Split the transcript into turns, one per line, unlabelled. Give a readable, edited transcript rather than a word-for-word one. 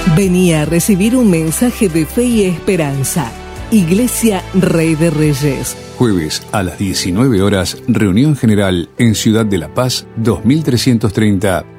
Venía a recibir un mensaje de fe y esperanza. Iglesia Rey de Reyes.
Jueves a las 19 horas, reunión general en Ciudad de la Paz, 2330,